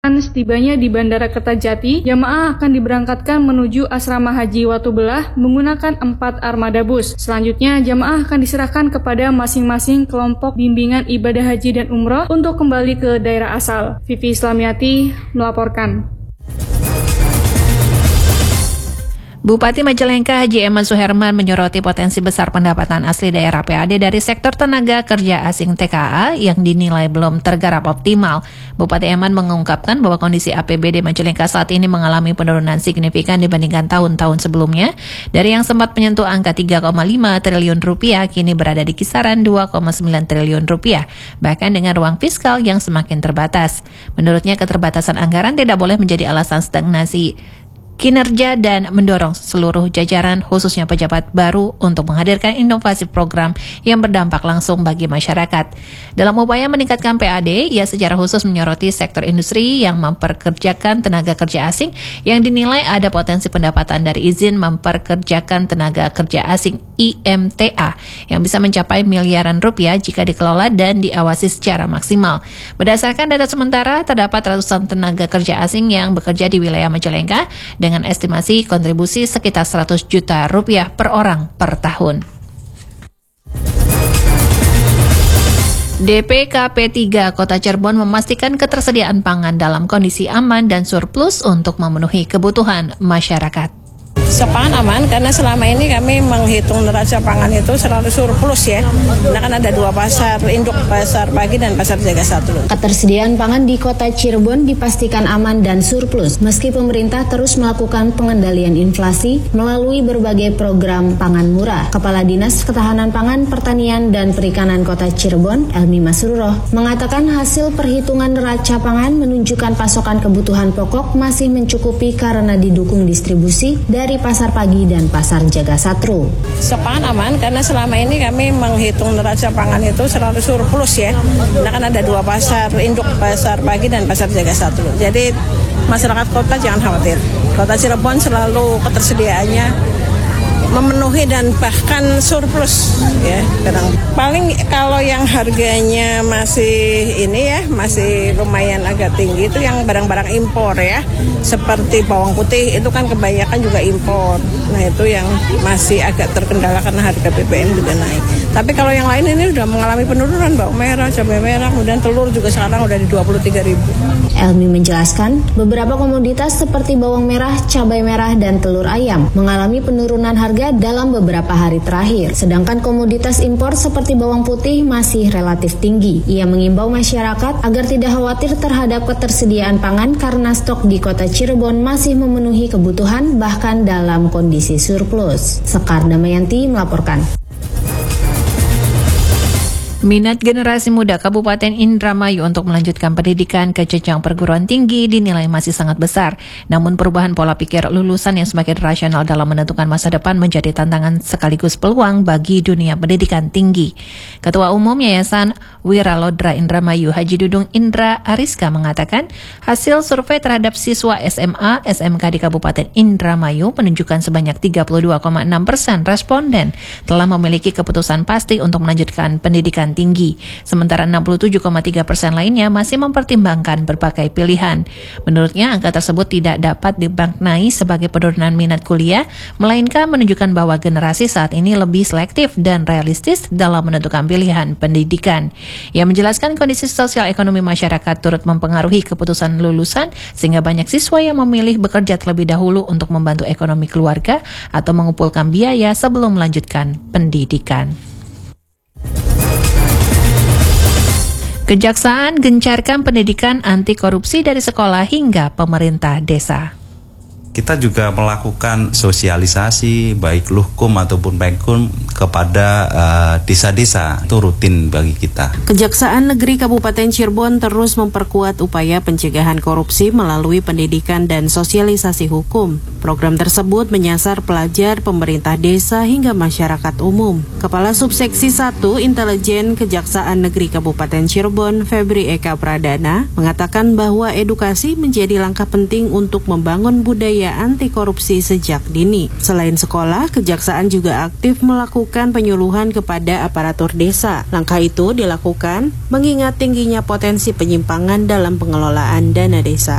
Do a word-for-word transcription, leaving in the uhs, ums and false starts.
Setibanya di Bandara Kertajati, jamaah akan diberangkatkan menuju Asrama Haji Watubelah menggunakan empat armada bus. Selanjutnya, jamaah akan diserahkan kepada masing-masing kelompok bimbingan ibadah haji dan umroh untuk kembali ke daerah asal. Vivi Islamiati melaporkan. Bupati Majalengka Haji Eman Suherman menyoroti potensi besar pendapatan asli daerah P A D dari sektor tenaga kerja asing T K A yang dinilai belum tergarap optimal. Bupati Eman mengungkapkan bahwa kondisi A P B D Majalengka saat ini mengalami penurunan signifikan dibandingkan tahun-tahun sebelumnya. Dari yang sempat menyentuh angka tiga koma lima triliun rupiah, kini berada di kisaran dua koma sembilan triliun rupiah, bahkan dengan ruang fiskal yang semakin terbatas. Menurutnya, keterbatasan anggaran tidak boleh menjadi alasan stagnasi kinerja dan mendorong seluruh jajaran khususnya pejabat baru untuk menghadirkan inovasi program yang berdampak langsung bagi masyarakat. Dalam upaya meningkatkan P A D, ia secara khusus menyoroti sektor industri yang memperkerjakan tenaga kerja asing yang dinilai ada potensi pendapatan dari izin memperkerjakan tenaga kerja asing I M T A yang bisa mencapai miliaran rupiah jika dikelola dan diawasi secara maksimal. Berdasarkan data sementara, terdapat ratusan tenaga kerja asing yang bekerja di wilayah Majalengka dengan estimasi kontribusi sekitar seratus juta rupiah per orang per tahun. D P K P tiga Kota Cirebon memastikan ketersediaan pangan dalam kondisi aman dan surplus untuk memenuhi kebutuhan masyarakat. Sepangan aman karena selama ini kami menghitung neraca pangan itu selalu surplus ya. Nah kan ada dua pasar induk, pasar pagi dan pasar jaga satu. Ketersediaan pangan di Kota Cirebon dipastikan aman dan surplus meski pemerintah terus melakukan pengendalian inflasi melalui berbagai program pangan murah. Kepala Dinas Ketahanan Pangan, Pertanian dan Perikanan Kota Cirebon, Elmi Masruroh, mengatakan hasil perhitungan neraca pangan menunjukkan pasokan kebutuhan pokok masih mencukupi karena didukung distribusi dari pasar pagi dan pasar jaga satru. Sepangan aman karena selama ini kami menghitung neraca pangan itu selalu surplus ya. Nah kan ada dua pasar induk, pasar pagi dan pasar jaga satu. Jadi masyarakat kota jangan khawatir. Kota Cirebon selalu ketersediaannya memenuhi dan bahkan surplus ya. Kadang paling kalau yang harganya masih ini ya masih lumayan agak tinggi itu yang barang-barang impor ya, seperti bawang putih itu kan kebanyakan juga impor. Nah itu yang masih agak terkendala karena harga B B M juga naik. Tapi kalau yang lain ini udah mengalami penurunan, bawang merah, cabai merah, kemudian telur juga sekarang udah di dua puluh tiga ribu. Elmi menjelaskan beberapa komoditas seperti bawang merah, cabai merah dan telur ayam mengalami penurunan harga dalam beberapa hari terakhir. Sedangkan komoditas impor seperti bawang putih masih relatif tinggi. Ia mengimbau masyarakat agar tidak khawatir terhadap ketersediaan pangan karena stok di Kota Cirebon masih memenuhi kebutuhan bahkan dalam kondisi surplus. Sekar Damayanti melaporkan. Minat generasi muda Kabupaten Indramayu untuk melanjutkan pendidikan ke jenjang perguruan tinggi dinilai masih sangat besar. Namun perubahan pola pikir lulusan yang semakin rasional dalam menentukan masa depan menjadi tantangan sekaligus peluang bagi dunia pendidikan tinggi. Ketua Umum Yayasan Wiralodra Indramayu Haji Dudung Indra Ariska mengatakan hasil survei terhadap siswa S M A S M K di Kabupaten Indramayu menunjukkan sebanyak tiga puluh dua koma enam persen responden telah memiliki keputusan pasti untuk melanjutkan pendidikan tinggi, sementara enam puluh tujuh koma tiga persen lainnya masih mempertimbangkan berbagai pilihan. Menurutnya, angka tersebut tidak dapat dimaknai sebagai penurunan minat kuliah, melainkan menunjukkan bahwa generasi saat ini lebih selektif dan realistis dalam menentukan pilihan pendidikan. Ia menjelaskan kondisi sosial ekonomi masyarakat turut mempengaruhi keputusan lulusan, sehingga banyak siswa yang memilih bekerja terlebih dahulu untuk membantu ekonomi keluarga atau mengumpulkan biaya sebelum melanjutkan pendidikan. Kejaksaan gencarkan pendidikan anti korupsi dari sekolah hingga pemerintah desa. Kita juga melakukan sosialisasi baik Luhkum ataupun Pengkum kepada uh, desa-desa, itu rutin bagi kita. Kejaksaan Negeri Kabupaten Cirebon terus memperkuat upaya pencegahan korupsi melalui pendidikan dan sosialisasi hukum. Program tersebut menyasar pelajar, pemerintah desa hingga masyarakat umum. Kepala Subseksi satu Intelijen Kejaksaan Negeri Kabupaten Cirebon, Febri Eka Pradana, mengatakan bahwa edukasi menjadi langkah penting untuk membangun budaya anti korupsi sejak dini. Selain sekolah, Kejaksaan juga aktif melakukan penyuluhan kepada aparatur desa. Langkah itu dilakukan mengingat tingginya potensi penyimpangan dalam pengelolaan dana desa.